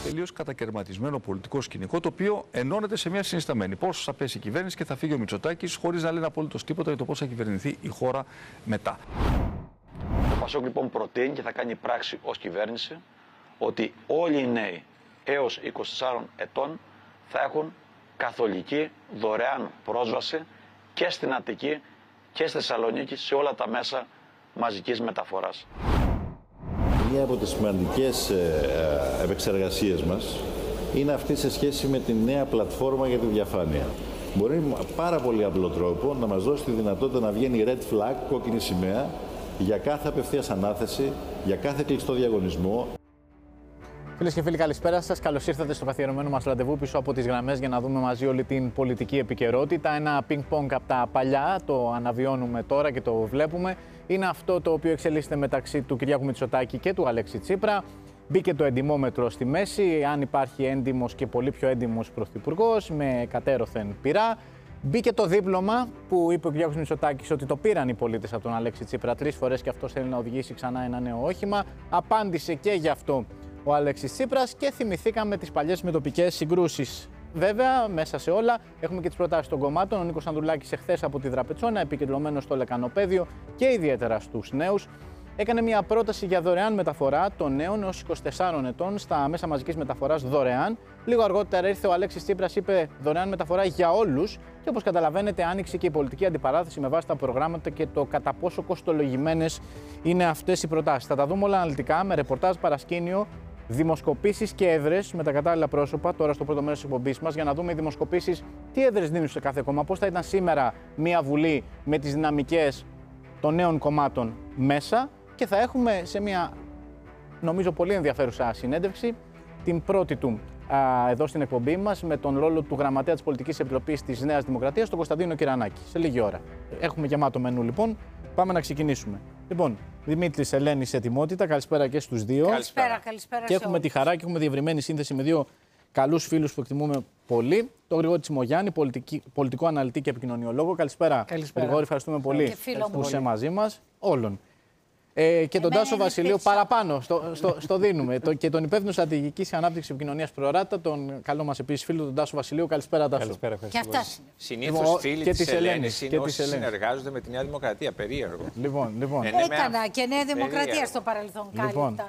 τελείως κατακαιρματισμένο πολιτικό σκηνικό, το οποίο ενώνεται σε μια συνισταμένη. Πώς θα πέσει η κυβέρνηση και θα φύγει ο Μητσοτάκης, χωρίς να λένε απολύτως τίποτα για το πώς θα κυβερνηθεί η χώρα μετά. Το ΠΑΣΟΚ λοιπόν προτείνει και θα κάνει πράξη ως κυβέρνηση ότι όλοι οι νέοι έως 24 ετών θα έχουν καθολική δωρεάν πρόσβαση και στην Αττική και στη Θεσσαλονίκη σε όλα τα μέσα μαζικής μεταφοράς. Μία από τις σημαντικές επεξεργασίες μας είναι αυτή σε σχέση με τη νέα πλατφόρμα για τη διαφάνεια. Μπορεί με πάρα πολύ απλό τρόπο να μας δώσει τη δυνατότητα να βγαίνει red flag, κόκκινη σημαία, για κάθε απευθείας ανάθεση, για κάθε κλειστό διαγωνισμό. Φίλες και φίλοι, καλησπέρα σας. Καλώς ήρθατε στο καθιερωμένο μας ραντεβού πίσω από τις γραμμές για να δούμε μαζί όλη την πολιτική επικαιρότητα. Ένα πινκ-πονγκ από τα παλιά, το αναβιώνουμε τώρα και το βλέπουμε. Είναι αυτό το οποίο εξελίσσεται μεταξύ του Κυριάκου Μητσοτάκη και του Αλέξη Τσίπρα. Μπήκε το εντιμόμετρο στη μέση, αν υπάρχει έντιμος και πολύ πιο έντιμος πρωθυπουργός, με κατέρωθεν πειρά. Μπήκε το δίπλωμα που είπε ο Κυριάκος Μητσοτάκης ότι το πήραν οι πολίτες από τον Αλέξη Τσίπρα 3 φορές και αυτός θέλει να οδηγήσει ξανά ένα νέο όχημα. Απάντησε και γι' αυτό ο Αλέξης Τσίπρας και θυμηθήκαμε τις παλιές μετοπικές συγκρούσεις. Βέβαια, μέσα σε όλα έχουμε και τις προτάσεις των κομμάτων. Ο Νίκος Ανδρουλάκης εχθές από τη Δραπετσόνα, επικεντρωμένος στο λεκανοπέδιο και ιδιαίτερα στους νέους, έκανε μια πρόταση για δωρεάν μεταφορά των νέων έως 24 ετών στα μέσα μαζικής μεταφοράς δωρεάν. Λίγο αργότερα ήρθε ο Αλέξης Τσίπρας, είπε δωρεάν μεταφορά για όλους και όπως καταλαβαίνετε άνοιξε και η πολιτική αντιπαράθεση με βάση τα προγράμματα και το κατά πόσο κοστολογημένες είναι αυτές οι προτάσεις. Θα τα δούμε όλα αναλυτικά με ρεπορτάζ παρασκήνιο, δημοσκοπήσεις και έδρες με τα κατάλληλα πρόσωπα τώρα στο πρώτο μέρος της εκπομπής μας για να δούμε οι δημοσκοπήσεις τι έδρες δίνουν σε κάθε κόμμα, πώς θα ήταν σήμερα μια βουλή με τις δυναμικές των νέων κομμάτων μέσα και θα έχουμε σε μια νομίζω πολύ ενδιαφέρουσα συνέντευξη την πρώτη του εδώ στην εκπομπή μας με τον ρόλο του Γραμματέα της Πολιτικής Επιτροπής της Νέας Δημοκρατίας, τον Κωνσταντίνο Κυρανάκη. Σε λίγη ώρα. Έχουμε γεμάτο μενού λοιπόν. Πάμε να ξεκινήσουμε. Λοιπόν, Δημήτρης, Ελένη, σε ετοιμότητα. Καλησπέρα και στους δύο. Καλησπέρα Και έχουμε τη χαρά και έχουμε διευρυμένη σύνθεση με δύο καλούς φίλους που εκτιμούμε πολύ. Τον Γρηγόρη Τσιμογιάννη, πολιτικό αναλυτή και επικοινωνιολόγο. Καλησπέρα. Γρηγόρη, ευχαριστούμε πολύ που είσαι μαζί μας. Όλων. Και τον Τάσο Βασιλείου παραπάνω, στο δίνουμε. Και τον υπεύθυνο στρατηγικής ανάπτυξης επικοινωνίας Προράτα, τον καλό μας επίσης φίλο, τον Τάσο Βασιλείου. Καλησπέρα, Τάσο. Καλησπέρα, και αυτά. Συνήθως φίλοι της Ελένης είναι όσοι συνεργάζονται με τη Νέα Δημοκρατία. Περίεργο. Λοιπόν. Έκανα και Νέα Δημοκρατία στο παρελθόν. Κάλλιστα.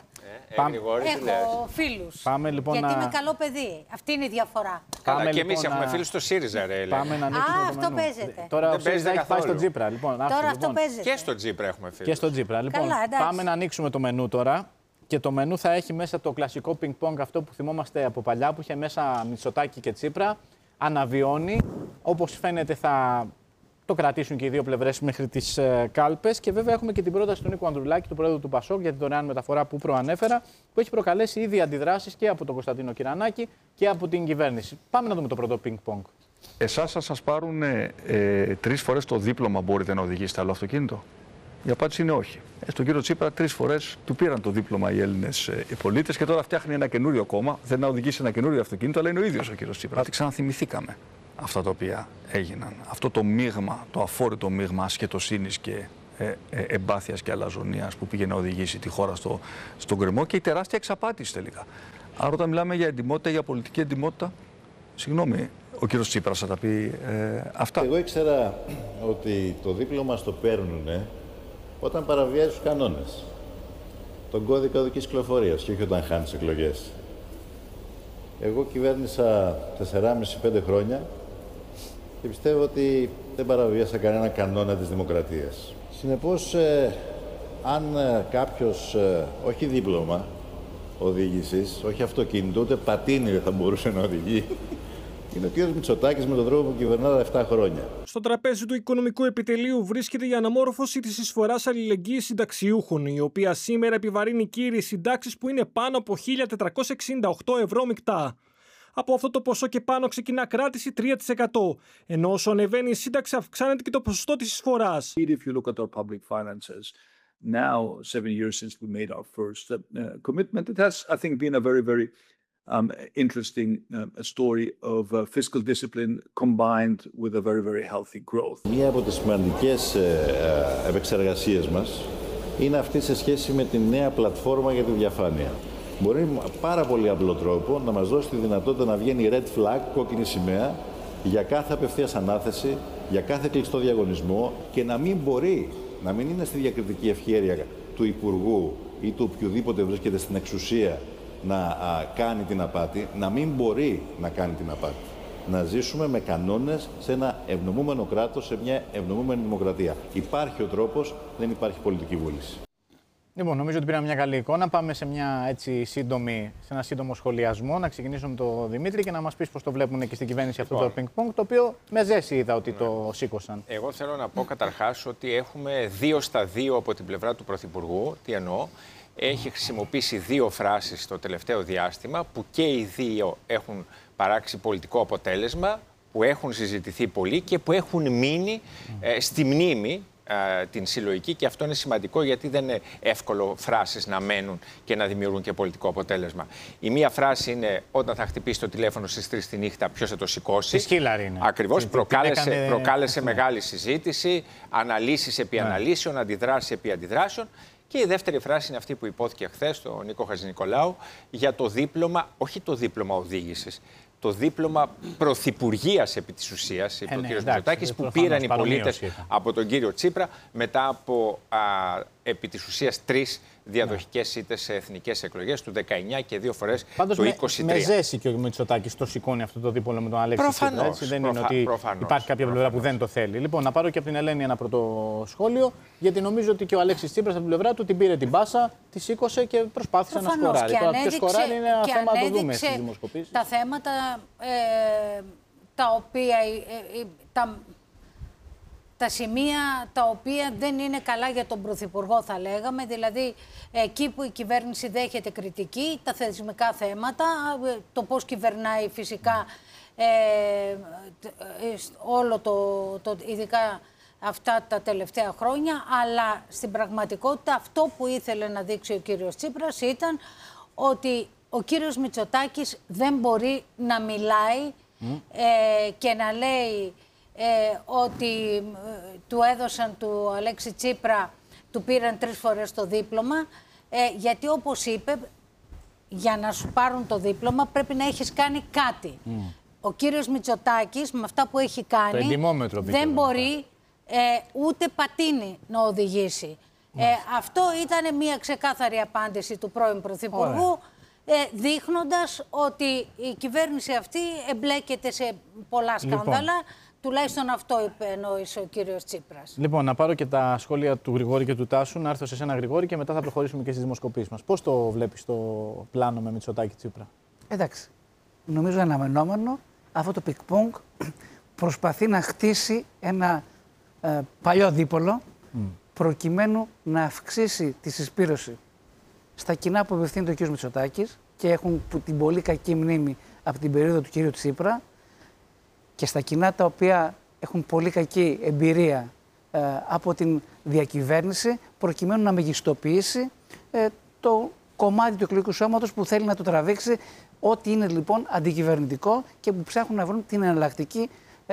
Έχω φίλους. Πάμε, λοιπόν, γιατί είμαι καλό παιδί. Αυτή είναι η διαφορά. Καλά, και εμείς έχουμε φίλους στο ΣΥΡΙΖΑ, ρε Ελένη. Αυτό παίζεται. Τώρα ο ΣΥΡΙΖΑ έχει πάει στο Τσίπρα. Τώρα αυτό παίζεται. Και στο Τσίπρα έχουμε φίλους. Και στο Τσίπρα. Λοιπόν, πάμε να ανοίξουμε το μενού τώρα. Και το μενού θα έχει μέσα το κλασικό πινκ-πονγκ, αυτό που θυμόμαστε από παλιά, που είχε μέσα Μητσοτάκη και Τσίπρα. Αναβιώνει. Όπως φαίνεται θα το κρατήσουν και οι δύο πλευρές μέχρι τις κάλπες. Και βέβαια έχουμε και την πρόταση του Νίκου Ανδρουλάκη, του πρόεδρου του ΠΑΣΟΚ, για την δωρεάν μεταφορά που προανέφερα, που έχει προκαλέσει ήδη αντιδράσεις και από τον Κωνσταντίνο Κυρανάκη και από την κυβέρνηση. Πάμε να δούμε το πρώτο πινκ-πονγκ. Εσάς θα σας πάρουν 3 φορές το δίπλωμα, μπορείτε να οδηγήσετε άλλο αυτοκίνητο? Η απάντηση είναι όχι. Στον κύριο Τσίπρα 3 φορές του πήραν το δίπλωμα οι Έλληνες πολίτες και τώρα φτιάχνει ένα καινούριο κόμμα. Θέλει να οδηγήσει ένα καινούριο αυτοκίνητο, αλλά είναι ο ίδιος ο κύριος Τσίπρα. Ξαναθυμηθήκαμε αυτά τα οποία έγιναν. Αυτό το μείγμα, το αφόρητο μείγμα ασχετοσύνης και εμπάθειας και αλαζονίας που πήγε να οδηγήσει τη χώρα στον γκρεμό και η τεράστια εξαπάτηση τελικά. Άρα, όταν μιλάμε για εντιμότητα, για πολιτική εντιμότητα, συγγνώμη, ο κύριος Τσίπρας θα τα πει αυτά. Εγώ ήξερα ότι το δίπλωμα στο παίρνουν όταν παραβιάζει τους κανόνες. Τον κώδικα οδικής κυκλοφορίας και όχι όταν χάνεις εκλογές. Εγώ κυβέρνησα 4,5-5 χρόνια και πιστεύω ότι δεν παραβιάσα κανένα κανόνα της δημοκρατίας. Συνεπώς, αν κάποιος, όχι δίπλωμα οδήγησης, όχι αυτοκίνητο, ούτε πατίνι δεν θα μπορούσε να οδηγεί, είναι ο κ. Μητσοτάκης με τον τρόπο που κυβερνά 7 χρόνια. Στο τραπέζι του Οικονομικού Επιτελείου βρίσκεται η αναμόρφωση της εισφοράς αλληλεγγύης συνταξιούχων, η οποία σήμερα επιβαρύνει κύριες συντάξεις που είναι πάνω από 1.468 ευρώ μεικτά. Από αυτό το ποσό και πάνω ξεκινά κράτηση 3%, ενώ όσο ανεβαίνει η σύνταξη αυξάνεται και το ποσοστό της εισφοράς. If you look at our public finances, now 7 years since we made our first commitment, it has, I think, been a very, very interesting story of fiscal discipline combined with a very, very healthy growth. Μία από τις σημαντικές επεξεργασίες μας είναι αυτή σε σχέση με τη νέα πλατφόρμα για τη διαφάνεια. μπορεί με πάρα πολύ απλό τρόπο να μας δώσει τη δυνατότητα να βγαίνει red flag, κόκκινη σημαία, για κάθε απευθείας ανάθεση, για κάθε κλειστό διαγωνισμό και να μην μπορεί, να μην είναι στη διακριτική ευχέρεια του Υπουργού ή του οποιοδήποτε βρίσκεται στην εξουσία να κάνει την απάτη, να μην μπορεί να κάνει την απάτη. Να ζήσουμε με κανόνες σε ένα ευνομούμενο κράτος, σε μια ευνομούμενη δημοκρατία. Υπάρχει ο τρόπος, δεν υπάρχει πολιτική βούληση. Λοιπόν, νομίζω ότι πήραμε μια καλή εικόνα. Πάμε σε ένα σύντομο σχολιασμό. Να ξεκινήσουμε με τον Δημήτρη και να μας πεις πώς το βλέπουν και στην κυβέρνηση αυτό το πινκ-πονγκ, το οποίο με ζέση είδα ότι το σήκωσαν. Εγώ θέλω να πω καταρχάς ότι έχουμε 2 στα 2 από την πλευρά του Πρωθυπουργού. Τι εννοώ? Έχει χρησιμοποιήσει 2 φράσεις το τελευταίο διάστημα που και οι 2 έχουν παράξει πολιτικό αποτέλεσμα, που έχουν συζητηθεί πολύ και που έχουν μείνει στη μνήμη την συλλογική, και αυτό είναι σημαντικό γιατί δεν είναι εύκολο φράσεις να μένουν και να δημιουργούν και πολιτικό αποτέλεσμα. Η μία φράση είναι όταν θα χτυπήσει το τηλέφωνο στις 3 τη νύχτα, ποιος θα το σηκώσει. Τη Χίλαρη είναι. Ακριβώς, προκάλεσε μεγάλη συζήτηση, αναλύσεις επί αναλύσεων, αντιδράσεις επί αντιδράσεων. Και η δεύτερη φράση είναι αυτή που υπόθηκε χθες στον Νίκο Χατζηνικολάου για το δίπλωμα, όχι το δίπλωμα οδήγησης, το δίπλωμα πρωθυπουργίας επί της ουσίας, είπε ο κ. Μητσοτάκης, που πήραν οι πολίτες από τον κύριο Τσίπρα μετά από επί της ουσίας 3 διαδοχικές ήττες σε εθνικές εκλογές του 19 και 2 φορές το 23. Με ζέση και ο Μητσοτάκης το σηκώνει αυτό το δίπολο με τον Αλέξη Τσίπρα. Έτσι. Δεν είναι ότι υπάρχει κάποια πλευρά που δεν το θέλει. Λοιπόν, να πάρω και από την Ελένη ένα πρώτο σχόλιο, γιατί νομίζω ότι και ο Αλέξης Τσίπρας από την πλευρά του την πήρε την μπάσα, τη σήκωσε και προσπάθησε να σκοράρει. Τώρα, ποιο σκοράρει είναι ένα θέμα να το δούμε στις δημοσκοπήσεις. Τα θέματα τα οποία. Τα σημεία τα οποία δεν είναι καλά για τον Πρωθυπουργό, θα λέγαμε, δηλαδή εκεί που η κυβέρνηση δέχεται κριτική, τα θεσμικά θέματα, το πώς κυβερνάει φυσικά όλο ειδικά αυτά τα τελευταία χρόνια, αλλά στην πραγματικότητα αυτό που ήθελε να δείξει ο κύριος Τσίπρας ήταν ότι ο κύριος Μητσοτάκης δεν μπορεί να μιλάει και να λέει ότι του έδωσαν του Αλέξη Τσίπρα, του πήραν 3 φορές το δίπλωμα, γιατί όπως είπε, για να σου πάρουν το δίπλωμα πρέπει να έχεις κάνει κάτι. Ο κύριος Μητσοτάκης με αυτά που έχει κάνει δεν μπορεί ούτε πατίνι να οδηγήσει. Αυτό ήταν μια ξεκάθαρη απάντηση του πρώην Πρωθυπουργού, δείχνοντας ότι η κυβέρνηση αυτή εμπλέκεται σε πολλά σκάνδαλα. Τουλάχιστον αυτό εννοήσε ο κύριος Τσίπρας. Λοιπόν, να πάρω και τα σχόλια του Γρηγόρη και του Τάσου, να έρθω σε σένα, Γρηγόρη, και μετά θα προχωρήσουμε και στις δημοσκοπήσεις μας. Πώς το βλέπεις το πλάνο με Μητσοτάκη Τσίπρα? Εντάξει, νομίζω αναμενόμενο αυτό το πικ-πονγκ προσπαθεί να χτίσει ένα παλιό δίπολο προκειμένου να αυξήσει τη συσπήρωση στα κοινά που απευθύνεται ο κ. Μητσοτάκης και έχουν την πολύ κακή μνήμη από την περίοδο του κ. Τσίπρα, και στα κοινά τα οποία έχουν πολύ κακή εμπειρία από την διακυβέρνηση, προκειμένου να μεγιστοποιήσει το κομμάτι του εκλογικού σώματος που θέλει να το τραβήξει, ό,τι είναι λοιπόν αντικυβερνητικό και που ψάχνουν να βρουν την εναλλακτική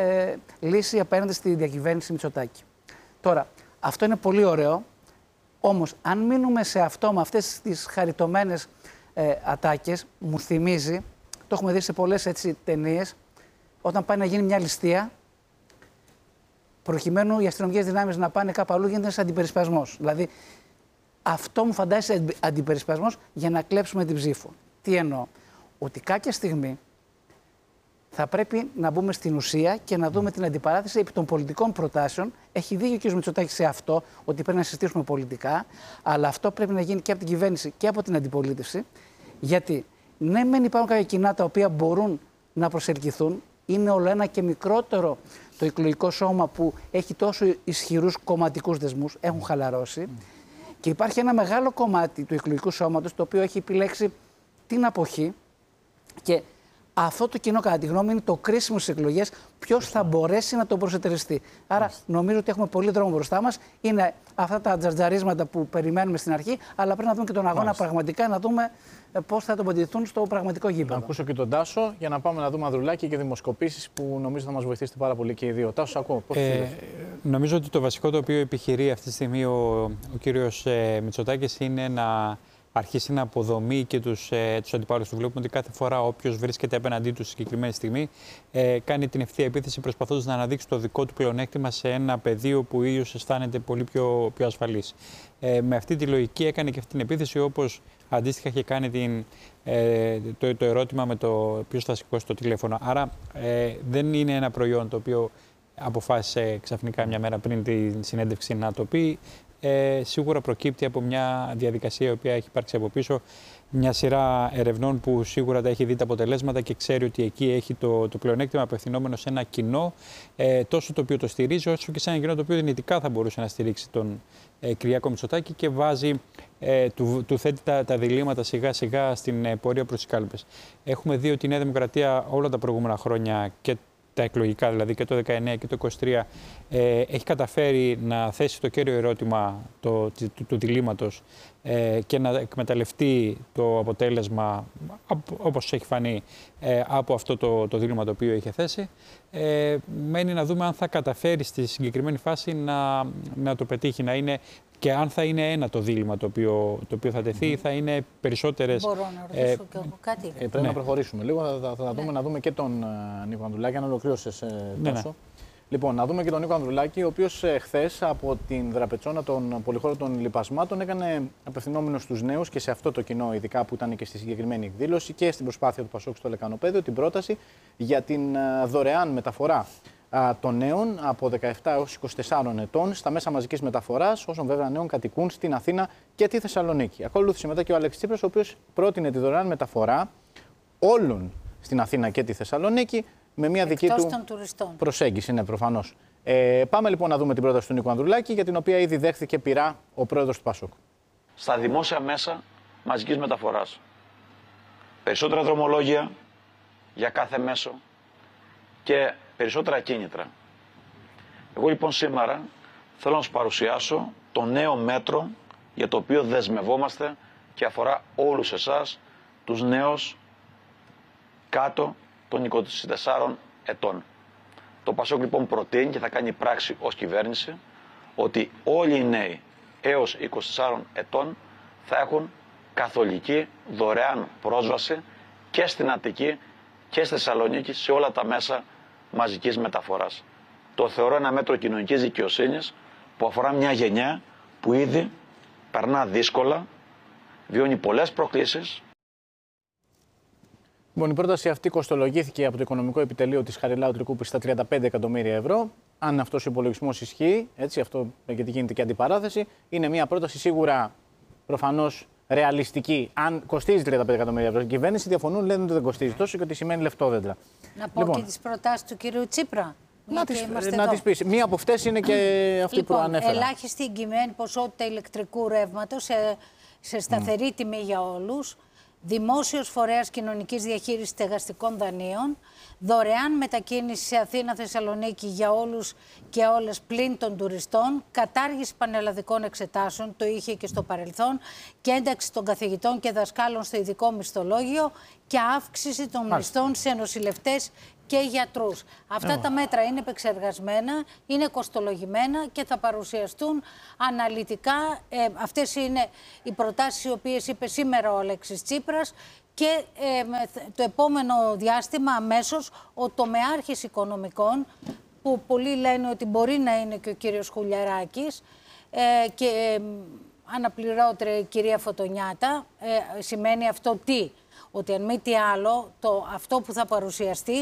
λύση απέναντι στη διακυβέρνηση Μητσοτάκη. Τώρα, αυτό είναι πολύ ωραίο, όμως αν μείνουμε σε αυτό με αυτές τις χαριτωμένες ατάκες, μου θυμίζει, το έχουμε δει σε πολλές ταινίες, όταν πάει να γίνει μια ληστεία, προκειμένου οι αστυνομικές δυνάμεις να πάνε κάπου αλλού, γίνεται ένας αντιπερισπασμός. Δηλαδή, αυτό μου φαντάζει αντιπερισπασμός για να κλέψουμε την ψήφο. Τι εννοώ? Ότι κάποια στιγμή θα πρέπει να μπούμε στην ουσία και να δούμε την αντιπαράθεση επί των πολιτικών προτάσεων. Έχει δίκιο ο κ. Μητσοτάκης σε αυτό, ότι πρέπει να συζητήσουμε πολιτικά, αλλά αυτό πρέπει να γίνει και από την κυβέρνηση και από την αντιπολίτευση. Γιατί ναι, μεν υπάρχουν κάποια κοινά τα οποία μπορούν να προσελκυθούν. Είναι όλο ένα και μικρότερο το εκλογικό σώμα που έχει τόσο ισχυρούς κομματικούς δεσμούς, έχουν χαλαρώσει. Και υπάρχει ένα μεγάλο κομμάτι του εκλογικού σώματος το οποίο έχει επιλέξει την αποχή. Και αυτό το κοινό, κατά τη γνώμη, είναι το κρίσιμο στις εκλογές, ποιος θα μπορέσει να τον προσετεριστεί. Άρα νομίζω ότι έχουμε πολύ δρόμο μπροστά μας. Είναι αυτά τα τζαρτζαρίσματα που περιμένουμε στην αρχή, αλλά πρέπει να δούμε και τον αγώνα πραγματικά, να δούμε πώς θα τοποθετηθούν στο πραγματικό γήπεδο. Να ακούσω και τον Τάσο για να πάμε να δούμε Ανδρουλάκη και δημοσκοπήσεις που νομίζω θα μας βοηθήσετε πάρα πολύ και οι δύο. Τάσο, ακούω. Νομίζω ότι το βασικό το οποίο επιχειρεί αυτή τη στιγμή ο κύριος Μητσοτάκης είναι να αρχίσει να αποδομεί και τους αντιπάλους του. Βλέπουμε ότι κάθε φορά όποιος βρίσκεται απέναντί του στη συγκεκριμένη στιγμή κάνει την ευθεία επίθεση προσπαθώντας να αναδείξει το δικό του πλεονέκτημα σε ένα πεδίο που ο ίδιος αισθάνεται πολύ πιο ασφαλής. Με αυτή τη λογική έκανε και αυτή την επίθεση, όπως αντίστοιχα είχε κάνει το ερώτημα με το ποιος θα σηκώσει το τηλέφωνο. Άρα δεν είναι ένα προϊόν το οποίο αποφάσισε ξαφνικά μια μέρα πριν τη συνέντευξη να το πει. Σίγουρα προκύπτει από μια διαδικασία η οποία έχει υπάρξει από πίσω, μια σειρά ερευνών που σίγουρα τα έχει δει τα αποτελέσματα και ξέρει ότι εκεί έχει το πλεονέκτημα, απευθυνόμενο σε ένα κοινό τόσο το οποίο το στηρίζει, όσο και σε ένα κοινό το οποίο δυνητικά θα μπορούσε να στηρίξει τον Κυριάκο Μητσοτάκη και βάζει, του θέτει τα διλήμματα σιγά σιγά στην πορεία προς τις κάλπες. Έχουμε δει ότι η Νέα Δημοκρατία όλα τα προηγούμενα χρόνια και τα εκλογικά, δηλαδή και το 19 και το 23, έχει καταφέρει να θέσει το κέριο ερώτημα του διλήμματος και να εκμεταλλευτεί το αποτέλεσμα, όπως έχει φανεί, από αυτό το δίλημμα το οποίο είχε θέσει. Μένει να δούμε αν θα καταφέρει στη συγκεκριμένη φάση να το πετύχει, να είναι και αν θα είναι ένα το δίλημμα το οποίο θα τεθεί ή θα είναι περισσότερες. Μπορώ να ρωτήσω και εγώ κάτι. Πρέπει να προχωρήσουμε λίγο. Θα δούμε, να δούμε και τον Νίκο Ανδρουλάκη, αν ολοκλήρωσες τόσο. Λοιπόν, να δούμε και τον Νίκο Ανδρουλάκη, ο οποίος χθες από την Δραπετσόνα, τον πολυχώρο των λοιπασμάτων, έκανε απευθυνόμενο στους νέους και σε αυτό το κοινό, ειδικά που ήταν και στη συγκεκριμένη εκδήλωση και στην προσπάθεια του Πασόκ στο Λεκανοπέδιο, την πρόταση για την δωρεάν μεταφορά των νέων από 17 έως 24 ετών στα μέσα μαζικής μεταφοράς, όσων βέβαια νέων κατοικούν στην Αθήνα και τη Θεσσαλονίκη. Ακολούθησε μετά και ο Αλέξης Τσίπρας, ο οποίος πρότεινε τη δωρεάν μεταφορά όλων στην Αθήνα και τη Θεσσαλονίκη με μια δική του προσέγγιση, ναι, προφανώς. Πάμε λοιπόν να δούμε την πρόταση του Νίκου Ανδρουλάκη, για την οποία ήδη δέχθηκε πειρά ο πρόεδρος του Πασόκ. Στα δημόσια μέσα μαζικής μεταφοράς. Περισσότερα δρομολόγια για κάθε μέσο και περισσότερα κίνητρα. Εγώ λοιπόν σήμερα θέλω να σας παρουσιάσω το νέο μέτρο για το οποίο δεσμευόμαστε και αφορά όλους εσάς, τους νέους κάτω των 24 ετών. Το Πασόκ λοιπόν προτείνει και θα κάνει πράξη ως κυβέρνηση ότι όλοι οι νέοι έως 24 ετών θα έχουν καθολική δωρεάν πρόσβαση και στην Αττική και στη Θεσσαλονίκη σε όλα τα μέσα μαζικής μεταφοράς. Το θεωρώ ένα μέτρο κοινωνικής δικαιοσύνης που αφορά μια γενιά που ήδη περνά δύσκολα, βιώνει πολλές προκλήσεις. Λοιπόν, η πρόταση αυτή κοστολογήθηκε από το Οικονομικό Επιτελείο της Χαριλάου Τρικούπης στα 35 εκατομμύρια ευρώ. Αν αυτός ο υπολογισμός ισχύει, έτσι, αυτό γιατί γίνεται και αντιπαράθεση, είναι μια πρόταση σίγουρα προφανώς ρεαλιστική. Αν κοστίζει 35 εκατομμύρια ευρώ, η κυβέρνηση διαφωνούν, λένε ότι δεν κοστίζει τόσο και ότι σημαίνει λεφτόδεντρα. Να πω λοιπόν και τις προτάσεις του κυρίου Τσίπρα. Να τις πεις. Μία από αυτές είναι και αυτή λοιπόν, που ανέφερα. Ελάχιστη εγγυημένη ποσότητα ηλεκτρικού ρεύματος σε σταθερή τιμή για όλους. Δημόσιος φορέας κοινωνικής διαχείρισης στεγαστικών δανείων, δωρεάν μετακίνηση σε Αθήνα, Θεσσαλονίκη για όλους και όλες πλην των τουριστών, κατάργηση πανελλαδικών εξετάσεων, το είχε και στο παρελθόν, και ένταξη των καθηγητών και δασκάλων στο ειδικό μισθολόγιο και αύξηση των μισθών σε νοσηλευτές και γιατρούς. Αυτά τα μέτρα είναι επεξεργασμένα, είναι κοστολογημένα και θα παρουσιαστούν αναλυτικά. Αυτές είναι οι προτάσεις οι οποίες είπε σήμερα ο Αλέξης Τσίπρας και το επόμενο διάστημα αμέσως ο τομεάρχης οικονομικών, που πολλοί λένε ότι μπορεί να είναι και ο κύριος Χουλιαράκης και αναπληρώτρια η κυρία Φωτονιάτα. Σημαίνει αυτό τι? Ότι αν μη τι άλλο, αυτό που θα παρουσιαστεί,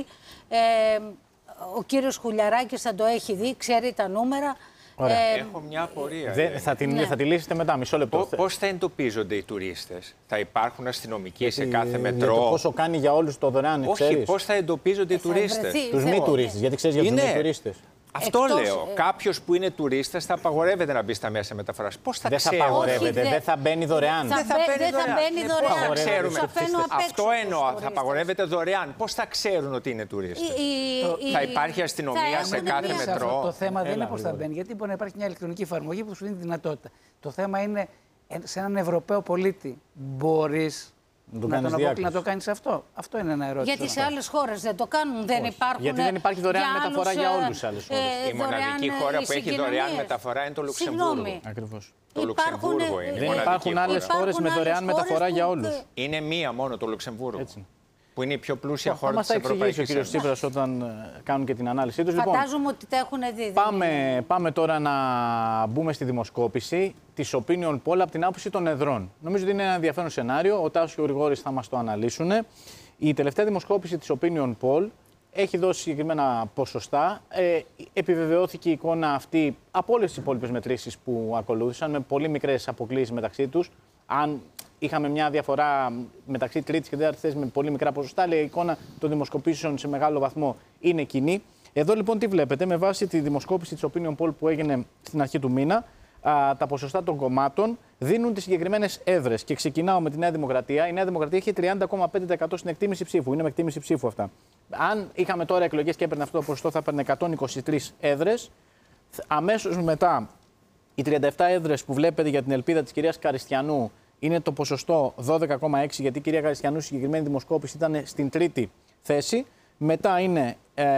ο κύριος Χουλιαράκης θα το έχει δει, ξέρει τα νούμερα. Έχω μια απορία. Θα τη λύσετε μετά, μισό λεπτό. Πώς θα εντοπίζονται οι τουρίστες? Θα υπάρχουν αστυνομικοί σε κάθε μετρό? Το πόσο κάνει για όλους το δωρεάν, όχι, πώς θα εντοπίζονται οι τουρίστες? Τους μη τουρίστες, γιατί ξέρεις για τους μη τουρίστες. Αυτό λέω. Κάποιος που είναι τουρίστας θα απαγορεύεται να μπει στα μέσα μεταφοράς. Πώς θα ξέρουμε? Δεν θα απαγορεύεται, δεν θα μπαίνει δωρεάν. Δεν θα μπαίνει δωρεάν. Πώς θα ξέρουμε? Αυτό εννοώ. Θα απαγορεύεται δωρεάν. Πώς θα ξέρουν ότι είναι τουρίστες? Θα υπάρχει αστυνομία σε κάθε μετρό? Το θέμα δεν είναι πώς θα μπαίνει, γιατί μπορεί να υπάρχει μια ηλεκτρονική εφαρμογή που σου δίνει τη δυνατότητα. Το θέμα είναι σε έναν Ευρωπαίο πολίτη μπορείς Να το κάνεις αυτό. Αυτό είναι ένα ερώτημα. Γιατί σε άλλες χώρες δεν το κάνουν, δεν υπάρχουν. Γιατί δεν υπάρχει δωρεάν μεταφορά για όλους σε άλλες χώρες. Η μοναδική χώρα που έχει δωρεάν μεταφορά είναι το Λουξεμβούργο. Ακριβώς. Το Λουξεμβούργο είναι. Δεν υπάρχουν άλλες χώρες με δωρεάν μεταφορά για όλους. Είναι μία μόνο, το Λουξεμβούργο. Που είναι η πιο πλούσια χώρα της Ευρωπαϊκής Ένωσης. Θα μας τα εξηγήσει ο κ. Τσίπρας όταν κάνουν και την ανάλυση τους. Φαντάζομαι ότι τα έχουν δει. Πάμε τώρα να μπούμε στη δημοσκόπηση της Opinion Poll από την άποψη των εδρών. Νομίζω ότι είναι ένα ενδιαφέρον σενάριο. Ο Τάσος και ο Γρηγόρης θα μας το αναλύσουν. Η τελευταία δημοσκόπηση της Opinion Poll έχει δώσει συγκεκριμένα ποσοστά. Επιβεβαιώθηκε η εικόνα αυτή από όλες τις υπόλοιπες μετρήσεις που ακολούθησαν, με πολύ μικρές αποκλίσεις μεταξύ τους. Αν είχαμε μια διαφορά μεταξύ τρίτης και τέταρτης θέσης με πολύ μικρά ποσοστά, λέει η εικόνα των δημοσκοπήσεων σε μεγάλο βαθμό είναι κοινή. Εδώ λοιπόν τι βλέπετε, με βάση τη δημοσκόπηση της Opinion Poll που έγινε στην αρχή του μήνα, τα ποσοστά των κομμάτων δίνουν τις συγκεκριμένες έδρες. Και ξεκινάω με τη Νέα Δημοκρατία. Η Νέα Δημοκρατία έχει 30,5% στην εκτίμηση ψήφου. Είναι με εκτίμηση ψήφου αυτά. Αν είχαμε τώρα εκλογές και έπαιρνε αυτό το ποσοστό, θα έπαιρνε 123 έδρες. Αμέσως μετά, οι 37 έδρες που βλέπετε για την ελπίδα της κυρίας Καριστιανού είναι το ποσοστό 12,6, γιατί η κυρία Καριστιανού στη συγκεκριμένη δημοσκόπηση ήταν στην τρίτη θέση. Μετά είναι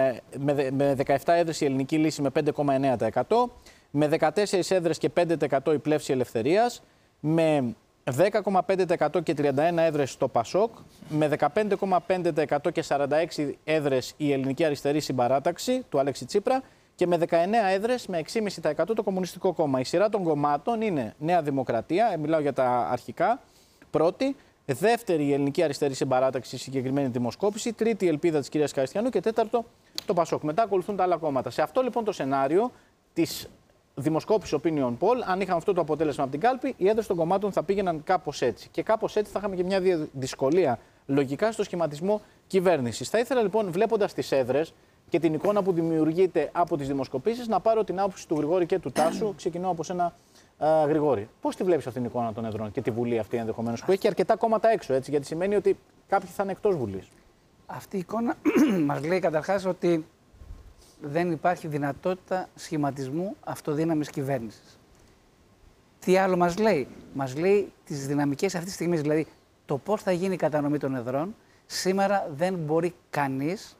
με 17 έδρες η Ελληνική Λύση με 5,9%. Με 14 έδρες και 5% η Πλεύση Ελευθερίας, με 10,5% και 31 έδρες το Πασόκ, με 15,5% και 46 έδρες η Ελληνική Αριστερή Συμπαράταξη του Αλέξη Τσίπρα και με 19 έδρες με 6,5% το Κομμουνιστικό Κόμμα. Η σειρά των κομμάτων είναι Νέα Δημοκρατία, μιλάω για τα αρχικά, πρώτη, δεύτερη η Ελληνική Αριστερή Συμπαράταξη, συγκεκριμένη δημοσκόπηση, τρίτη η Ελπίδα της κυρίας Καριστιανού και τέταρτο το Πασόκ. Μετά ακολουθούν τα άλλα κόμματα. Σε αυτό λοιπόν το σενάριο της δημοσκόπηση Opinion Poll, αν είχαμε αυτό το αποτέλεσμα από την κάλπη, οι έδρες των κομμάτων θα πήγαιναν κάπως έτσι. Και κάπως έτσι θα είχαμε και μια δυσκολία λογικά στο σχηματισμό κυβέρνησης. Θα ήθελα λοιπόν, βλέποντας τις έδρες και την εικόνα που δημιουργείται από τις δημοσκοπήσεις, να πάρω την άποψη του Γρηγόρη και του Τάσου. Ξεκινώ από σένα, Γρηγόρη. Πώς τη βλέπεις αυτήν την εικόνα των έδρων και τη Βουλή αυτή ενδεχομένως, που έχει και αρκετά κόμματα έξω, έτσι, γιατί σημαίνει ότι κάποιοι θα είναι εκτός Βουλής. Αυτή η εικόνα μας λέει καταρχάς ότι δεν υπάρχει δυνατότητα σχηματισμού αυτοδύναμης κυβέρνησης. Τι άλλο μας λέει? Μας λέει τις δυναμικές αυτή τη στιγμή, δηλαδή το πώς θα γίνει η κατανομή των εδρών. Σήμερα δεν μπορεί κανείς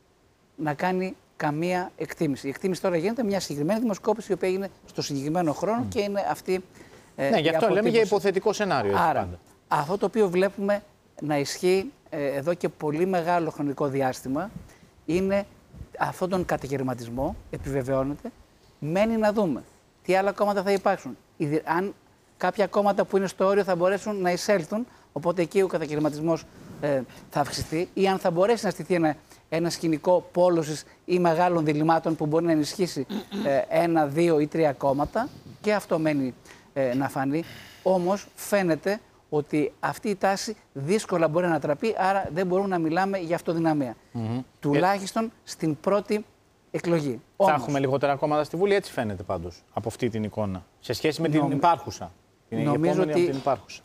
να κάνει καμία εκτίμηση. Η εκτίμηση τώρα γίνεται μια συγκεκριμένη δημοσκόπηση, η οποία έγινε στο συγκεκριμένο χρόνο και είναι αυτή. Ναι, γι' αυτό λέμε για υποθετικό σενάριο. Άρα, πάντα. Αυτό το οποίο βλέπουμε να ισχύει εδώ και πολύ μεγάλο χρονικό διάστημα είναι αυτόν τον καταγερματισμό, επιβεβαιώνεται. Μένει να δούμε τι άλλα κόμματα θα υπάρξουν. Αν κάποια κόμματα που είναι στο όριο θα μπορέσουν να εισέλθουν, οπότε εκεί ο καταγερματισμός θα αυξηθεί, ή αν θα μπορέσει να στηθεί ένα σκηνικό πόλωσης ή μεγάλων διλημάτων που μπορεί να ενισχύσει 1, 2 ή 3 κόμματα, και αυτό μένει να φανεί. Όμως φαίνεται ότι αυτή η τάση δύσκολα μπορεί να ανατραπεί, άρα δεν μπορούμε να μιλάμε για αυτοδυναμία. Τουλάχιστον στην πρώτη εκλογή. Θα έχουμε λιγότερα κόμματα στη Βουλή, έτσι φαίνεται πάντως, από αυτή την εικόνα, σε σχέση με την υπάρχουσα. Νομίζω ότι την υπάρχουσα.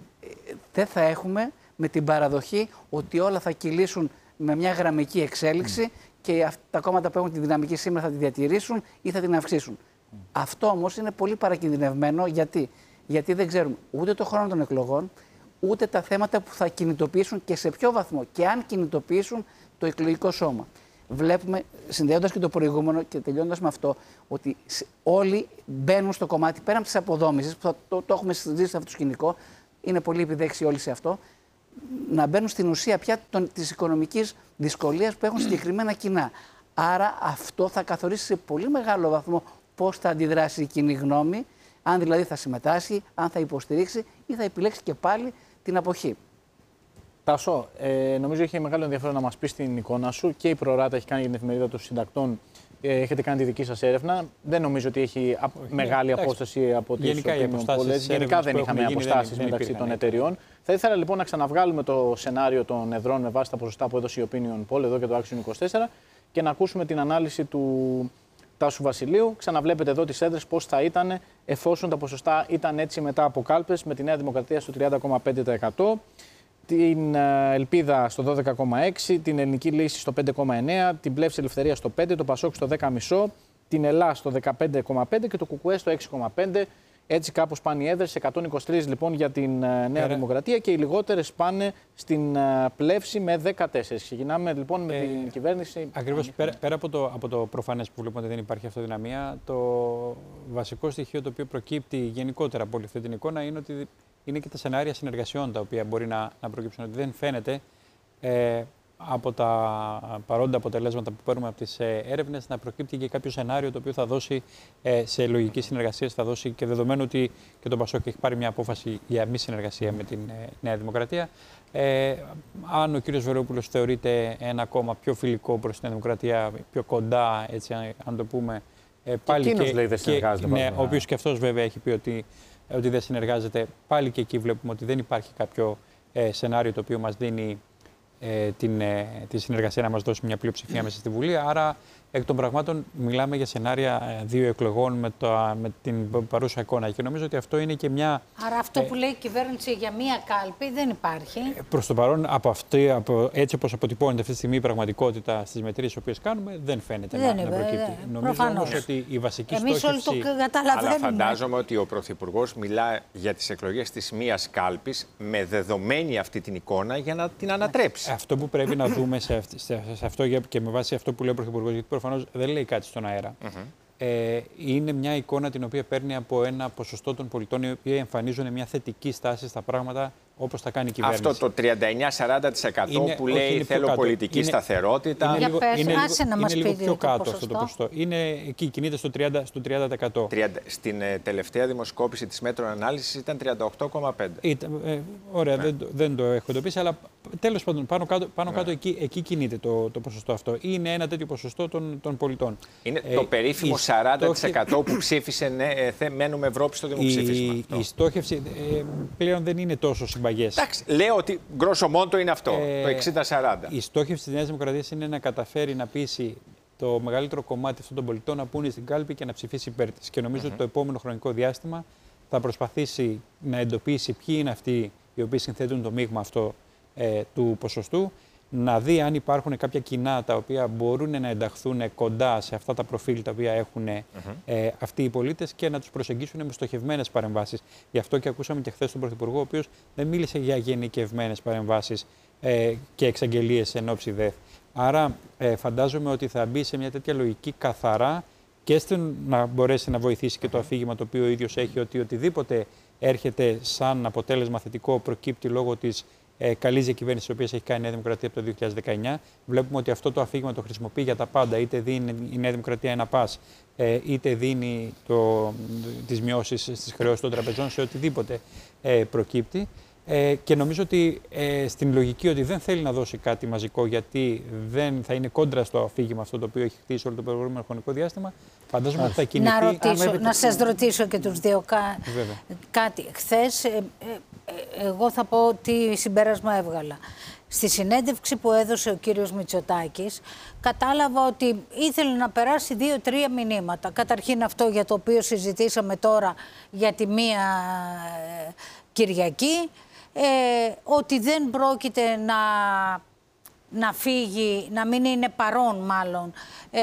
Δεν θα έχουμε με την παραδοχή ότι όλα θα κυλήσουν με μια γραμμική εξέλιξη και τα κόμματα που έχουν τη δυναμική σήμερα θα τη διατηρήσουν ή θα την αυξήσουν. Αυτό όμως είναι πολύ παρακινδυνευμένο. Γιατί δεν ξέρουμε ούτε το χρόνο των εκλογών, ούτε τα θέματα που θα κινητοποιήσουν και σε ποιο βαθμό και αν κινητοποιήσουν το εκλογικό σώμα. Βλέπουμε, συνδέοντας και το προηγούμενο και τελειώνοντας με αυτό, ότι όλοι μπαίνουν στο κομμάτι πέρα από τις αποδόμησεις, που το έχουμε συζητήσει σε αυτό το σκηνικό, είναι πολύ επιδέξει όλοι σε αυτό, να μπαίνουν στην ουσία πια της οικονομικής δυσκολίας που έχουν συγκεκριμένα κοινά. Άρα αυτό θα καθορίσει σε πολύ μεγάλο βαθμό πώς θα αντιδράσει η κοινή γνώμη, αν δηλαδή θα συμμετάσχει, αν θα υποστηρίξει ή θα επιλέξει και πάλι την αποχή. Τάσο, νομίζω έχει μεγάλο ενδιαφέρον να μας πεις την εικόνα σου, και η Προράτα έχει κάνει για την εφημερίδα των συντακτών. Έχετε κάνει τη δική σας έρευνα. Δεν νομίζω ότι έχει μεγάλη απόσταση από τις opolled. Γενικά δεν είχαμε αποστάσεις μεταξύ των εταιριών. Θα ήθελα λοιπόν να ξαναβγάλουμε το σενάριο των εδρών με βάση τα ποσοστά που έδωσε η Opinion Poll εδώ και το Action 24 και να ακούσουμε την ανάλυση του Τάσου Βασιλείου. Ξαναβλέπετε εδώ τις έδρες πώς θα ήταν εφόσον τα ποσοστά ήταν έτσι μετά από κάλπες, με τη Νέα Δημοκρατία στο 30,5%. Την Ελπίδα στο 12,6%, την Ελληνική Λύση στο 5,9%, την Πλεύση Ελευθερία στο 5%, το Πασόκ στο 10,5%, την Ελλάδα στο 15,5% και το ΚΚΕ στο 6,5%. Έτσι, κάπως πάνε οι έδρες, 123 λοιπόν για την Νέα Δημοκρατία και οι λιγότερες πάνε στην Πλεύση με 14. Ξεκινάμε λοιπόν με την κυβέρνηση. Ακριβώς. Πέρα από το προφανές που βλέπουμε ότι δεν υπάρχει αυτοδυναμία, το βασικό στοιχείο το οποίο προκύπτει γενικότερα από όλη αυτή την εικόνα είναι ότι είναι και τα σενάρια συνεργασιών τα οποία μπορεί να προκύψουν. Ότι δεν φαίνεται από τα παρόντα αποτελέσματα που παίρνουμε από τις έρευνες να προκύπτει και κάποιο σενάριο το οποίο θα δώσει σε λογική συνεργασία, θα δώσει και δεδομένου ότι και το Πασόκ έχει πάρει μια απόφαση για μη συνεργασία με την Νέα Δημοκρατία. Αν ο κύριος Βελόπουλος θεωρείται ένα κόμμα πιο φιλικό προς την Νέα Δημοκρατία, πιο κοντά, έτσι, αν το πούμε, πάλι και εκείνος λέει δεν συνεργάζεται. Ναι, ο οποίος και αυτός βέβαια έχει πει ότι δεν συνεργάζεται. Πάλι και εκεί βλέπουμε ότι δεν υπάρχει κάποιο σενάριο το οποίο μας δίνει τη συνεργασία να μας δώσει μια πλειοψηφία μέσα στη Βουλή. Άρα, εκ των πραγμάτων, μιλάμε για σενάρια 2 εκλογών με την παρούσα εικόνα. Και νομίζω ότι αυτό είναι και μια. Άρα, αυτό που λέει η κυβέρνηση για μία κάλπη δεν υπάρχει. Προς το παρόν, έτσι όπως αποτυπώνεται αυτή τη στιγμή η πραγματικότητα στις μετρήσεις που κάνουμε, δεν φαίνεται να προκύπτει. Νομίζω όμως ότι η βασική στόχευση. Εμείς όλοι το καταλαβαίνουμε. Αλλά φαντάζομαι ότι ο Πρωθυπουργός μιλά για τις εκλογές της μίας κάλπης με δεδομένη αυτή την εικόνα για να την ανατρέψει. Αυτό που πρέπει να δούμε σε αυτό και με βάση αυτό που λέει ο Πρωθυπουργός, γιατί προφανώς δεν λέει κάτι στον αέρα. Είναι μια εικόνα την οποία παίρνει από ένα ποσοστό των πολιτών οι οποίοι εμφανίζουν μια θετική στάση στα πράγματα όπως τα κάνει η κυβέρνηση. Αυτό το 39-40% που λέει θέλω πολιτική σταθερότητα. Είναι λίγο πιο κάτω αυτό το ποσοστό. Εκεί κινείται στο 30%. Στην τελευταία δημοσκόπηση της Μέτρων Ανάλυσης ήταν 38,5%. Ωραία, δεν το έχω εντοπίσει, αλλά τέλος πάντων πάνω κάτω εκεί κινείται το ποσοστό αυτό. Είναι ένα τέτοιο ποσοστό των πολιτών. Είναι το περίφημο 40% που ψήφισε μένουμε Ευρώπη στο δημοψήφισμα. Η στόχευση πλέον δεν είναι τόσο συμπαγή. Εντάξει, λέω ότι γκρόσο μόντο είναι αυτό, το 60-40. Η στόχευση της Νέας Δημοκρατίας είναι να καταφέρει να πείσει το μεγαλύτερο κομμάτι αυτών των πολιτών να πούνε στην κάλπη και να ψηφίσει υπέρ της. Και νομίζω ότι το επόμενο χρονικό διάστημα θα προσπαθήσει να εντοπίσει ποιοι είναι αυτοί οι οποίοι συνθέτουν το μείγμα αυτό του ποσοστού, να δει αν υπάρχουν κάποια κοινά τα οποία μπορούν να ενταχθούν κοντά σε αυτά τα προφίλ τα οποία έχουν αυτοί οι πολίτες και να τους προσεγγίσουν με στοχευμένες παρεμβάσεις. Γι' αυτό και ακούσαμε και χθες τον Πρωθυπουργό, ο οποίος δεν μίλησε για γενικευμένες παρεμβάσεις και εξαγγελίες εν ώψη ΔΕΘ. Άρα φαντάζομαι ότι θα μπει σε μια τέτοια λογική καθαρά και να μπορέσει να βοηθήσει και το αφήγημα το οποίο ο ίδιος έχει, ότι οτιδήποτε έρχεται σαν αποτέλεσμα θετικό προκύπτει λόγω της καλής διακυβέρνησης της οποίας έχει κάνει η Νέα Δημοκρατία από το 2019. Βλέπουμε ότι αυτό το αφήγημα το χρησιμοποιεί για τα πάντα. Είτε δίνει η Νέα Δημοκρατία ένα πας, είτε δίνει τις μειώσεις στις χρεώσεις των τραπεζών, σε οτιδήποτε προκύπτει. Και νομίζω ότι στην λογική ότι δεν θέλει να δώσει κάτι μαζικό, γιατί δεν θα είναι κόντρα στο αφήγημα αυτό το οποίο έχει χτίσει όλο το προηγούμενο χρονικό διάστημα, φαντάζομαι ότι θα κινηθεί. Να σας ρωτήσω και τους δύο κάτι. Χθες, εγώ θα πω τι συμπέρασμα έβγαλα. Στη συνέντευξη που έδωσε ο κύριος Μητσοτάκης, κατάλαβα ότι ήθελε να περάσει 2-3 μηνύματα. Καταρχήν αυτό για το οποίο συζητήσαμε τώρα για τη μία Κυριακή, ότι δεν πρόκειται να φύγει, να μην είναι παρόν μάλλον,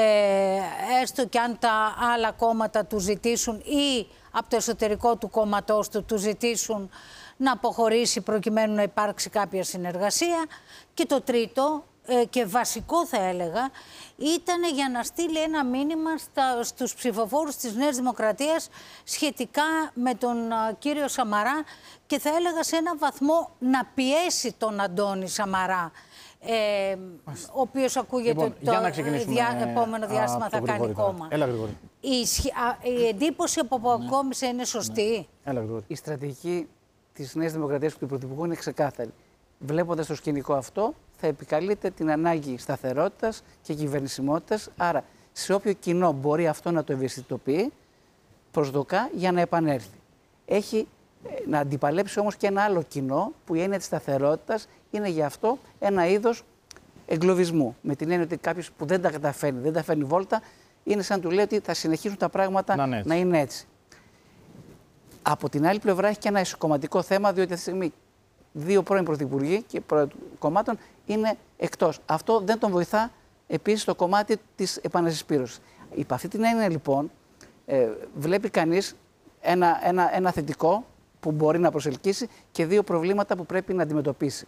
έστω και αν τα άλλα κόμματα του ζητήσουν ή από το εσωτερικό του κόμματός του ζητήσουν να αποχωρήσει προκειμένου να υπάρξει κάποια συνεργασία. Και το τρίτο και βασικό θα έλεγα ήταν για να στείλει ένα μήνυμα στους ψηφοφόρους της Νέας Δημοκρατίας σχετικά με τον κύριο Σαμαρά και θα έλεγα σε ένα βαθμό να πιέσει τον Αντώνη Σαμαρά, ο οποίος ακούγεται λοιπόν, το επόμενο διάστημα θα κάνει κόμμα. Η εντύπωση που αποκόμισε είναι σωστή. Η στρατηγική της Νέας Δημοκρατίας και του Πρωθυπουργού είναι ξεκάθαρη. Βλέποντας το σκηνικό αυτό, θα επικαλείται την ανάγκη σταθερότητας και κυβερνησιμότητας. Άρα, σε όποιο κοινό μπορεί αυτό να το ευαισθητοποιεί, προσδοκά για να επανέλθει. Έχει να αντιπαλέψει όμως και ένα άλλο κοινό, που η έννοια της σταθερότητας είναι γι' αυτό ένα είδος εγκλωβισμού. Με την έννοια ότι κάποιος που δεν τα καταφέρνει, δεν τα φέρνει βόλτα, είναι σαν να του λέει ότι θα συνεχίσουν τα πράγματα να είναι έτσι. Από την άλλη πλευρά έχει και ένα εσωκομματικό θέμα, διότι αυτή τη στιγμή 2 πρώην πρωθυπουργοί και πρώην κομμάτων είναι εκτός. Αυτό δεν τον βοηθά επίσης στο κομμάτι της επανασυσπήρωσης. Υπ' αυτή την έννοια λοιπόν βλέπει κανείς ένα θετικό που μπορεί να προσελκύσει και 2 προβλήματα που πρέπει να αντιμετωπίσει.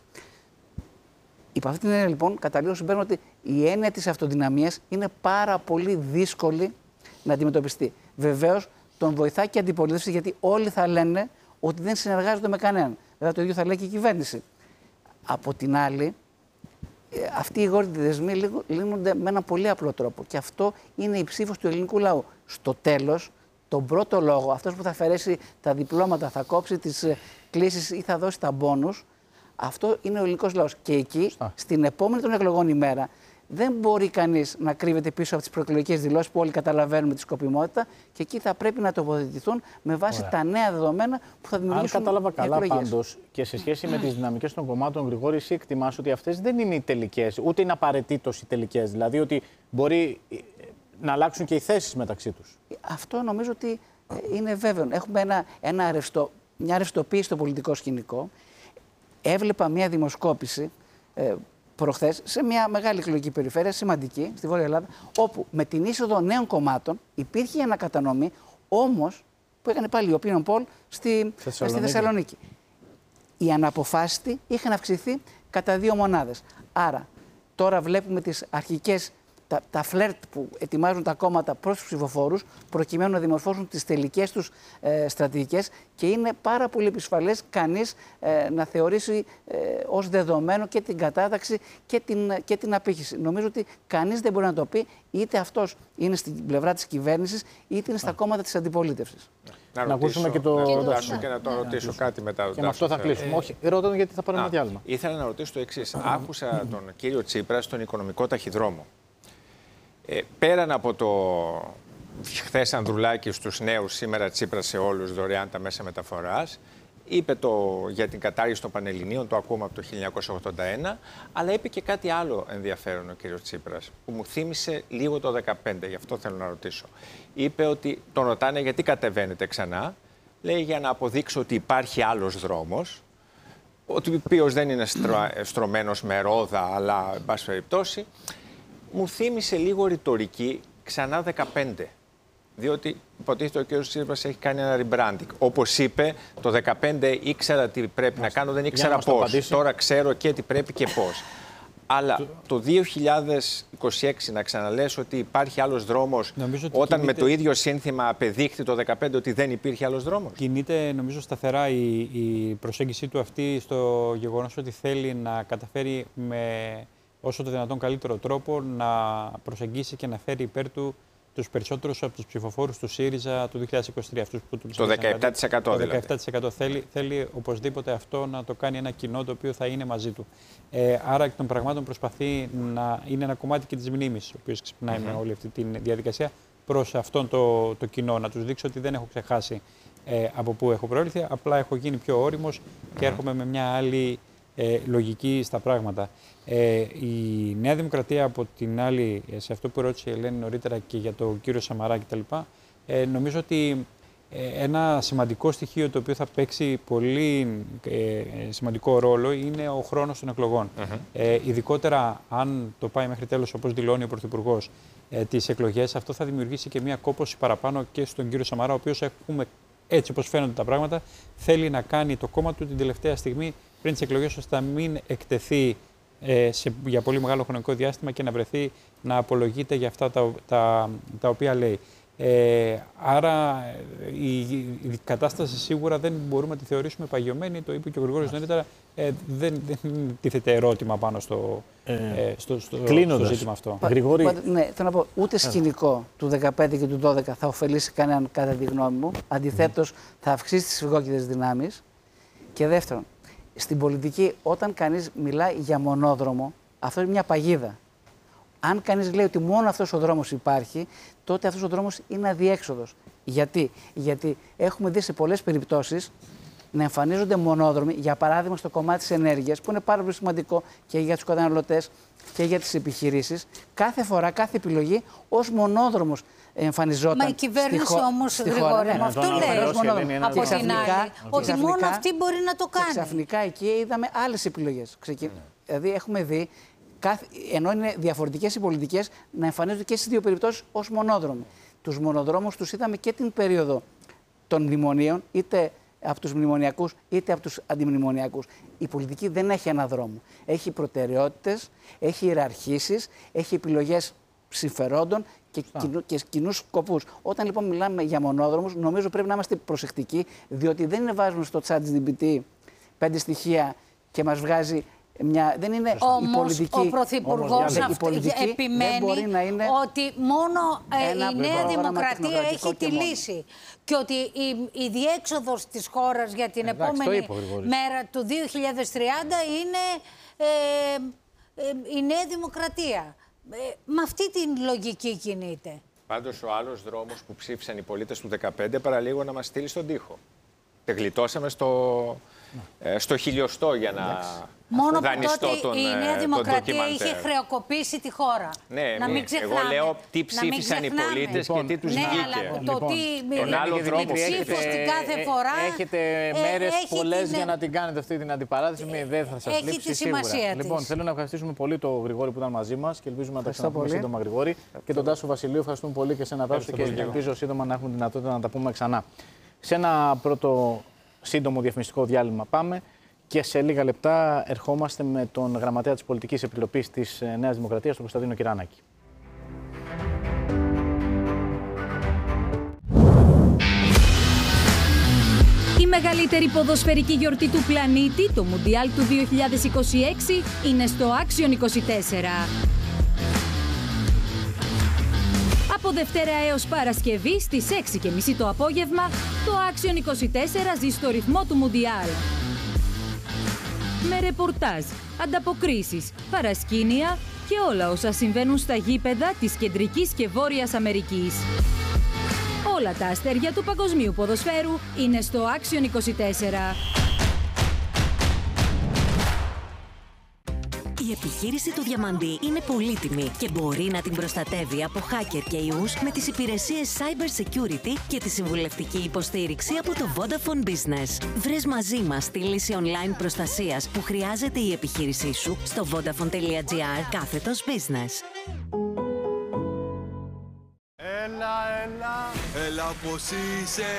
Υπ' αυτή την έννοια, λοιπόν, καταλήγω συμπέρασμα ότι η έννοια της αυτοδυναμίας είναι πάρα πολύ δύσκολη να αντιμετωπιστεί. Βεβαίως, τον βοηθάει και η αντιπολίτευση, γιατί όλοι θα λένε ότι δεν συνεργάζονται με κανέναν. Βέβαια, το ίδιο θα λέει και η κυβέρνηση. Από την άλλη, αυτοί οι γόρδοι δεσμοί λύνονται με έναν πολύ απλό τρόπο. Και αυτό είναι η ψήφος του ελληνικού λαού. Στο τέλος, τον πρώτο λόγο, αυτός που θα αφαιρέσει τα διπλώματα, θα κόψει τις κλήσεις ή θα δώσει τα μπόνους, αυτό είναι ο ελληνικός λαός. Και εκεί, στην επόμενη των εκλογών ημέρα, δεν μπορεί κανείς να κρύβεται πίσω από τις προεκλογικές δηλώσεις που όλοι καταλαβαίνουμε τη σκοπιμότητα, και εκεί θα πρέπει να τοποθετηθούν με βάση τα νέα δεδομένα που θα δημιουργήσουν. Αν κατάλαβα καλά, πάντως, και σε σχέση με τις δυναμικές των κομμάτων, Γρηγόρη, εσύ εκτιμάς ότι αυτές δεν είναι οι τελικές, ούτε είναι απαραίτητος οι τελικές. Δηλαδή ότι μπορεί να αλλάξουν και οι θέσεις μεταξύ τους. Αυτό νομίζω ότι είναι βέβαιο. Έχουμε μια ρευστοποίηση στο πολιτικό σκηνικό. Έβλεπα μια δημοσκόπηση προχθές σε μια μεγάλη εκλογική περιφέρεια, σημαντική, στη Βόρεια Ελλάδα, όπου με την είσοδο νέων κομμάτων υπήρχε η ανακατανομή, όμως που έκανε πάλι η Opinion Poll στη Θεσσαλονίκη. Οι αναποφάσιστοι είχαν αυξηθεί κατά 2 μονάδες. Άρα τώρα βλέπουμε τις αρχικές, τα φλερτ που ετοιμάζουν τα κόμματα προς τους ψηφοφόρους, προκειμένου να δημορφώσουν τις τελικές τους στρατηγικές, και είναι πάρα πολύ επισφαλές κανείς να θεωρήσει ως δεδομένο και την κατάταξη και την απήχηση. Νομίζω ότι κανείς δεν μπορεί να το πει, είτε αυτός είναι στην πλευρά της κυβέρνησης, είτε είναι στα κόμματα της αντιπολίτευσης. Να ακούσουμε και το Τάσο και να τον ρωτήσω κάτι μετά. Και με αυτό θα κλείσουμε. Όχι, ρωτώ γιατί θα πάρουμε διάλειμμα. Ήθελα να ρωτήσω το εξής. Άκουσα τον κύριο Τσίπρα στον οικονομικό ταχυδρόμο. Πέραν από το χθες Ανδρουλάκη στους νέους, σήμερα Τσίπρα σε όλους, δωρεάν τα μέσα μεταφοράς, είπε για την κατάργηση των Πανελληνίων, το ακούμε από το 1981, αλλά είπε και κάτι άλλο ενδιαφέρον ο κύριος Τσίπρας, που μου θύμισε λίγο το 2015, γι' αυτό θέλω να ρωτήσω. Είπε ότι τον ρωτάνε γιατί κατεβαίνετε ξανά, λέει για να αποδείξω ότι υπάρχει άλλος δρόμος, ο οποίος δεν είναι στρωμένος με ρόδα, αλλά εν πάση περιπτώσει. Μου θύμισε λίγο ρητορική ξανά 15. Διότι υποτίθεται ο κ. Τσίπρας έχει κάνει ένα rebranding. Όπως είπε, το 2015 ήξερα τι πρέπει να κάνω, δεν ήξερα πώς. Τώρα ξέρω και τι πρέπει και πώς. Αλλά το 2026 να ξαναλες ότι υπάρχει άλλος δρόμος, όταν με το ίδιο σύνθημα απεδείχθη το 2015 ότι δεν υπήρχε άλλος δρόμος. Κινείται, νομίζω, σταθερά η προσέγγιση του αυτή στο γεγονός ότι θέλει να καταφέρει με όσο το δυνατόν καλύτερο τρόπο να προσεγγίσει και να φέρει υπέρ του τους περισσότερους από τους ψηφοφόρους του ΣΥΡΙΖΑ του 2023. Αυτούς που το 17% το δηλαδή. 17% θέλει οπωσδήποτε αυτό να το κάνει ένα κοινό το οποίο θα είναι μαζί του. Άρα εκ των πραγμάτων προσπαθεί να είναι ένα κομμάτι και της μνήμης, ο οποίος ξυπνάει με όλη αυτή τη διαδικασία προς αυτόν το κοινό. Να τους δείξω ότι δεν έχω ξεχάσει από πού έχω προέλθει, απλά έχω γίνει πιο όριμος και έρχομαι με μια άλλη λογική στα πράγματα. Η Νέα Δημοκρατία, από την άλλη, σε αυτό που ρώτησε η Ελένη νωρίτερα και για τον κύριο Σαμαρά κτλ., νομίζω ότι ένα σημαντικό στοιχείο το οποίο θα παίξει πολύ σημαντικό ρόλο είναι ο χρόνος των εκλογών. Ειδικότερα αν το πάει μέχρι τέλος, όπως δηλώνει ο Πρωθυπουργός, τις εκλογές, αυτό θα δημιουργήσει και μια κόπωση παραπάνω και στον κύριο Σαμαρά, ο οποίος, έτσι όπως φαίνονται τα πράγματα, θέλει να κάνει το κόμμα του την τελευταία στιγμή πριν τις εκλογές, ώστε να μην εκτεθεί για πολύ μεγάλο χρονικό διάστημα και να βρεθεί να απολογείται για αυτά τα οποία λέει. Άρα η κατάσταση σίγουρα δεν μπορούμε να τη θεωρήσουμε παγιωμένη, το είπε και ο Γρηγόρης νωρίτερα, δεν τίθεται ερώτημα πάνω στο ζήτημα αυτό. Γρηγόρη... Ναι, θέλω να πω, ούτε σκηνικό του 2015 και του 2012 θα ωφελήσει κανέναν, κατά τη γνώμη μου. Αντιθέτως, θα αυξήσει τις φυγόκητες δυνάμεις. Και δεύτερον, στην πολιτική, όταν κανείς μιλάει για μονόδρομο, αυτό είναι μια παγίδα. Αν κανείς λέει ότι μόνο αυτός ο δρόμος υπάρχει, τότε αυτός ο δρόμος είναι αδιέξοδος. Γιατί έχουμε δει σε πολλές περιπτώσεις να εμφανίζονται μονόδρομοι, για παράδειγμα στο κομμάτι της ενέργειας, που είναι πάρα πολύ σημαντικό και για τους καταναλωτές και για τις επιχειρήσεις. Κάθε φορά, κάθε επιλογή ως μονόδρομος εμφανιζόταν. Μα η κυβέρνηση όμως, Γρηγόρη, με αυτό λέει από την άλλη, ότι μόνο αυτή μπορεί να το κάνει. Ξαφνικά εκεί είδαμε άλλες επιλογές. Δηλαδή έχουμε δει, ενώ είναι διαφορετικές οι πολιτικές, να εμφανίζονται και στις δύο περιπτώσεις ως μονόδρομοι. Τους μονοδρόμους τους είδαμε και την περίοδο των μνημονίων, είτε από τους μνημονιακούς είτε από τους αντιμνημονιακούς. Η πολιτική δεν έχει ένα δρόμο. Έχει προτεραιότητες, έχει ιεραρχήσεις, έχει επιλογές συμφερόντων και κοινούς σκοπούς. Όταν λοιπόν μιλάμε για μονόδρομους, νομίζω πρέπει να είμαστε προσεκτικοί, διότι δεν είναι βάζουμε στο ChatGPT 5 στοιχεία και μας βγάζει μια. Δεν είναι η πολιτική. Ο Πρωθυπουργός επιμένει ότι μόνο η Νέα Δημοκρατία έχει τη λύση. Και ότι η διέξοδος της χώρας για την επόμενη μέρα του 2030 είναι η Νέα Δημοκρατία. Με αυτή την λογική κινείται. Πάντως ο άλλος δρόμος που ψήφισαν οι πολίτες του 2015 παραλίγο να μας στείλει στον τοίχο. Και γλιτώσαμε στο χιλιοστό για να δανειστώ τον τότε η Νέα Δημοκρατία είχε χρεοκοπήσει τη χώρα. Ναι, να μην ξεχνάμε. Εγώ λέω τι ψήφισαν οι πολίτες και τι τους βγήκε. Αλλά το τι τον άλλο δρόμο την κάθε φορά. Έχετε μέρες πολλές για να την κάνετε αυτή την αντιπαράθεση. Δεν θα σας λείψει σίγουρα. Λοιπόν, θέλω να ευχαριστήσουμε πολύ τον Γρηγόρη που ήταν μαζί μας και ελπίζουμε να τα ξαναπούμε σύντομα, Γρηγόρη. Και τον Τάσο Βασιλείου ευχαριστούμε πολύ και σε ένα Τάσο και ελπίζω σύντομα να έχουμε δυνατότητα να τα πούμε ξανά. Σε ένα πρώτο σύντομο διαφημιστικό διάλειμμα πάμε και σε λίγα λεπτά ερχόμαστε με τον γραμματέα της Πολιτικής Επιτροπής της Νέας Δημοκρατίας, τον Κωνσταντίνο Κυρανάκη. Η μεγαλύτερη ποδοσφαιρική γιορτή του πλανήτη, το Μουντιάλ του 2026, είναι στο Action 24. Από Δευτέρα έως Παρασκευή στις 6:30 το απόγευμα, το Action 24 ζει στο ρυθμό του Μουντιάλ. Με ρεπορτάζ, ανταποκρίσεις, παρασκήνια και όλα όσα συμβαίνουν στα γήπεδα της Κεντρικής και Βόρειας Αμερικής. Όλα τα αστέρια του παγκοσμίου ποδοσφαίρου είναι στο Action 24. Η επιχείρηση του Διαμαντή είναι πολύτιμη και μπορεί να την προστατεύει από hacker και ιούς με τις υπηρεσίες Cyber Security και τη συμβουλευτική υποστήριξη από το Vodafone Business. Βρες μαζί μας τη λύση online προστασίας που χρειάζεται η επιχείρησή σου στο vodafone.gr/business. Έλα πως είσαι